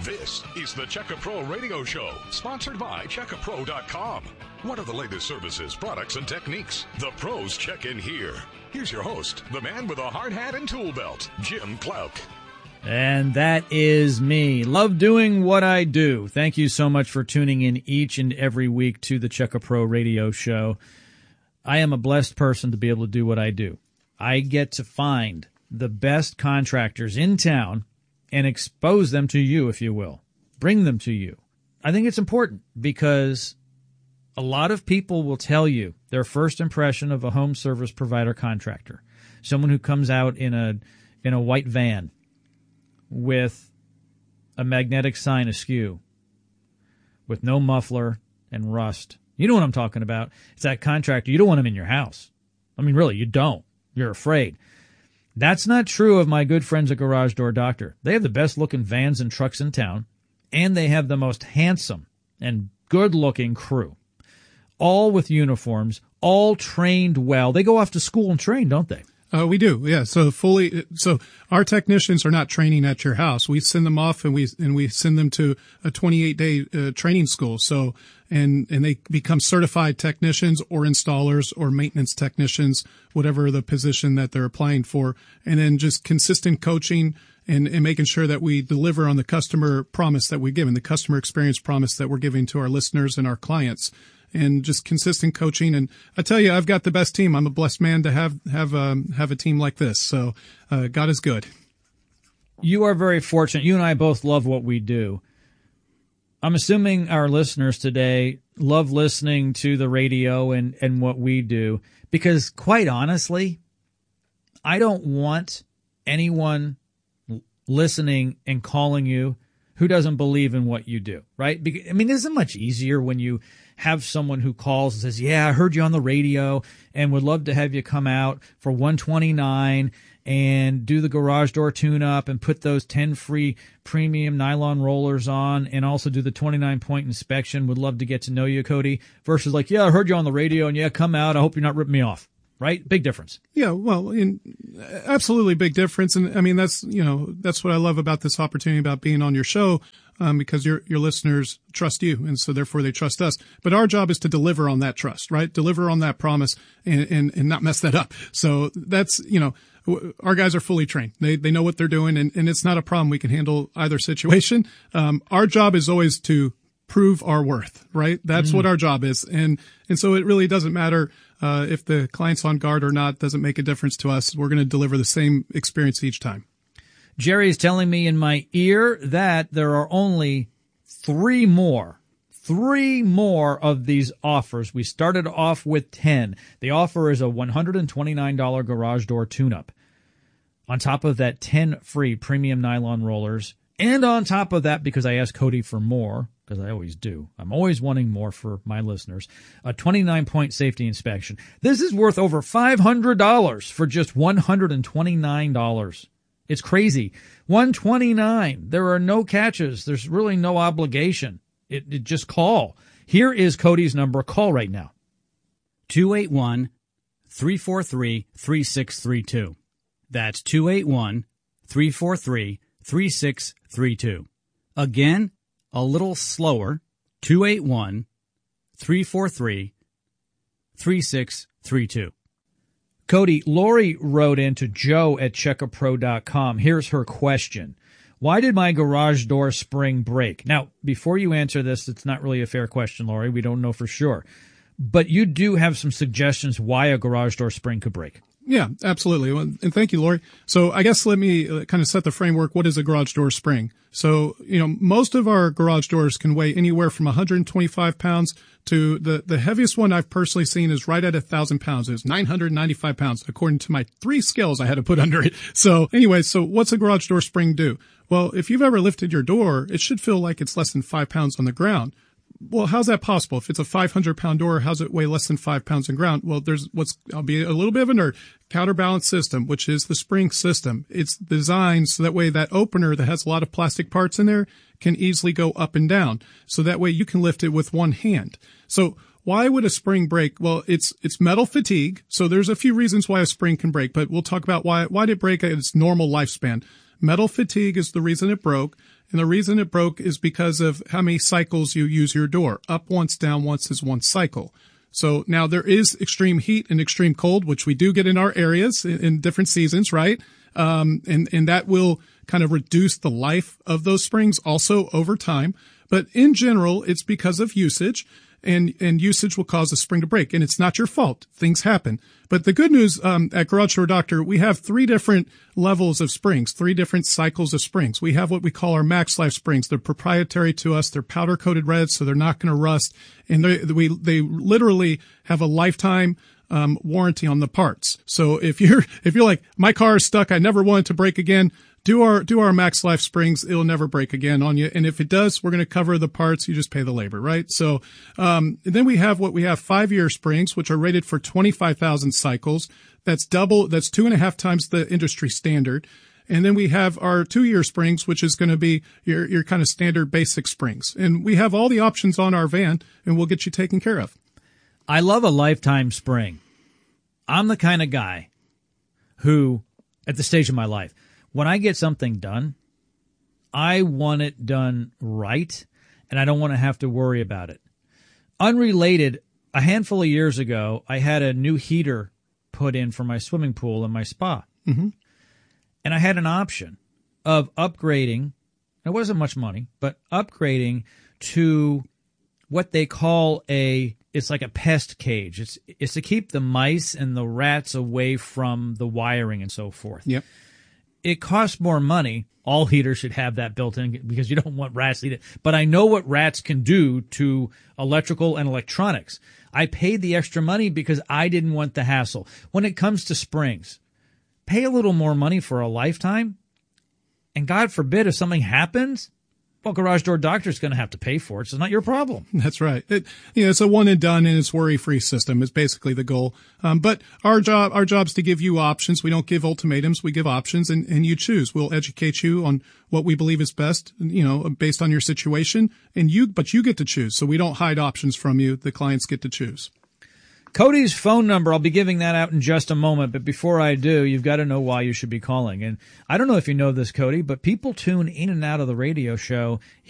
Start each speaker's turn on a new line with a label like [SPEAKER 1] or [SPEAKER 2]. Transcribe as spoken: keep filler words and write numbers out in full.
[SPEAKER 1] This is the Checka Pro Radio Show, sponsored by Checka Pro dot com. What are the latest services, products, and techniques? The pros check in here. Here's your host, the man with a hard hat and tool belt, Jim Clouk.
[SPEAKER 2] And that is me. Love doing what I do. Thank you so much for tuning in each and every week to the Checka Pro Radio Show. I am a blessed person to be able to do what I do. I get to find the best contractors in town and expose them to you, if you will. Bring them to you. I think it's important because a lot of people will tell you their first impression of a home service provider contractor, someone who comes out in a in a white van with a magnetic sign askew, with no muffler and rust. You know what I'm talking about. It's that contractor. You don't want him in your house. I mean, really, you don't. You're afraid. That's not true of my good friends at Garage Door Doctor. They have the best-looking vans and trucks in town, and they have the most handsome and good-looking crew, all with uniforms, all trained well. They go off to school and train, don't they?
[SPEAKER 3] Uh, we do, yeah. So fully, so our technicians are not training at your house. We send them off and we and we send them to a twenty-eight day uh, training school. So and and they become certified technicians or installers or maintenance technicians, whatever the position that they're applying for. And then just consistent coaching and, and making sure that we deliver on the customer promise that we've given, the customer experience promise that we're giving to our listeners and our clients. And just consistent coaching. And I tell you, I've got the best team. I'm a blessed man to have have um, have a team like this. So uh, God is good.
[SPEAKER 2] You are very fortunate. You and I both love what we do. I'm assuming our listeners today love listening to the radio and, and what we do, because quite honestly, I don't want anyone listening and calling you who doesn't believe in what you do, right? I mean, isn't it much easier when you have someone who calls and says, yeah, I heard you on the radio and would love to have you come out for one twenty-nine and do the garage door tune-up and put those ten free premium nylon rollers on and also do the twenty-nine point inspection. Would love to get to know you, Cody, versus like, yeah, I heard you on the radio and yeah, come out. I hope you're not ripping me off. Right? Big difference.
[SPEAKER 3] Yeah, well, in, absolutely big difference. And I mean, that's, you know, that's what I love about this opportunity about being on your show, um, because your, your listeners trust you. And so therefore they trust us. But our job is to deliver on that trust, right? Deliver on that promise and, and, and not mess that up. So that's, you know, our guys are fully trained. They, they know what they're doing and, and it's not a problem. We can handle either situation. Um, our job is always to prove our worth, right? That's mm. what our job is. And, and so it really doesn't matter, uh, if the client's on guard or not, doesn't make a difference to us. We're going to deliver the same experience each time.
[SPEAKER 2] Jerry is telling me in my ear that there are only three more, three more of these offers. We started off with ten. The offer is a one hundred twenty-nine dollars garage door tune-up. On top of that, ten free premium nylon rollers. And on top of that, because I asked Cody for more, because I always do, I'm always wanting more for my listeners, a twenty-nine point safety inspection. This is worth over five hundred dollars for just one hundred twenty-nine dollars. It's crazy. one hundred twenty-nine dollars. There are no catches. There's really no obligation. It, it just call. Here is Cody's number. Call right now. two eight one, three four three, three six three two. That's two eight one, three four three, three six three two. Again, a little slower, two eight one, three four three, three six three two. Cody, Lori wrote into Joe at Checka Pro dot com. Here's her question. Why did my garage door spring break? Now, before you answer this, it's not really a fair question, Lori. We don't know for sure. But you do have some suggestions why a garage door spring could break.
[SPEAKER 3] Yeah, absolutely. And thank you, Lori. So I guess let me kind of set the framework. What is a garage door spring? So, you know, most of our garage doors can weigh anywhere from one hundred twenty-five pounds to the, the heaviest one I've personally seen is right at a thousand pounds. It's nine hundred ninety-five pounds, according to my three scales I had to put under it. So anyway, so what's a garage door spring do? Well, if you've ever lifted your door, it should feel like it's less than five pounds on the ground. Well, how's that possible? If it's a five hundred pound door, how's it weigh less than five pounds on ground? Well, there's what's, I'll be a little bit of a nerd, counterbalance system, which is the spring system. It's designed so that way that opener that has a lot of plastic parts in there can easily go up and down. So that way you can lift it with one hand. So why would a spring break? Well, it's, it's metal fatigue. So there's a few reasons why a spring can break, but we'll talk about why, why did it break at its normal lifespan. Metal fatigue is the reason it broke. And the reason it broke is because of how many cycles you use your door. Up once, down once is one cycle. So now there is extreme heat and extreme cold, which we do get in our areas in, in different seasons, right? Um, and, and that will kind of reduce the life of those springs also over time. But in general, it's because of usage. And, and usage will cause a spring to break. And it's not your fault. Things happen. But the good news, um, at Garage Door Doctor, we have three different levels of springs, three different cycles of springs. We have what we call our Max Life springs. They're proprietary to us. They're powder coated red, so they're not going to rust. And they, we, they literally have a lifetime, um, warranty on the parts. So if you're, if you're like, my car is stuck, I never want it to break again, Do our, do our Max Life springs. It'll never break again on you. And if it does, we're going to cover the parts. You just pay the labor, right? So, um, and then we have what we have five year springs, which are rated for twenty-five thousand cycles. That's double, that's two and a half times the industry standard. And then we have our two year springs, which is going to be your, your kind of standard basic springs. And we have all the options on our van, and we'll get you taken care of.
[SPEAKER 2] I love a lifetime spring. I'm the kind of guy who, at the stage of my life, when I get something done, I want it done right, and I don't want to have to worry about it. Unrelated, a handful of years ago, I had a new heater put in for my swimming pool and my spa.
[SPEAKER 3] Mm-hmm.
[SPEAKER 2] And I had an option of upgrading. It wasn't much money, but upgrading to what they call a, it's like a pest cage. It's, it's to keep the mice and the rats away from the wiring and so forth.
[SPEAKER 3] Yep.
[SPEAKER 2] It costs more money. All heaters should have that built in because you don't want rats to eat it. But I know what rats can do to electrical and electronics. I paid the extra money because I didn't want the hassle. When it comes to springs, pay a little more money for a lifetime. And God forbid if something happens, well, Garage Door Doctor is going to have to pay for it. So it's not your problem.
[SPEAKER 3] That's right. It, you know, it's a one and done, and it's worry-free system is basically the goal. Um, but our job, our job is to give you options. We don't give ultimatums. We give options, and, and you choose. We'll educate you on what we believe is best, you know, based on your situation, and you, but you get to choose. So we don't hide options from you. The clients get to choose.
[SPEAKER 2] Cody's phone number, I'll be giving that out in just a moment, but before I do, you've got to know why you should be calling. And I don't know if you know this, Cody, but people tune in and out of the radio show